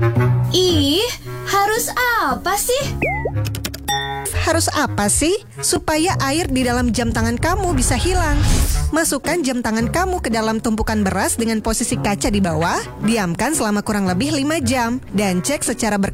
Ih, harus apa sih? Harus apa sih? Supaya air di dalam jam tangan kamu bisa hilang. Masukkan jam tangan kamu ke dalam tumpukan beras dengan posisi kaca di bawah. Diamkan selama kurang lebih 5 jam. Dan cek secara berkala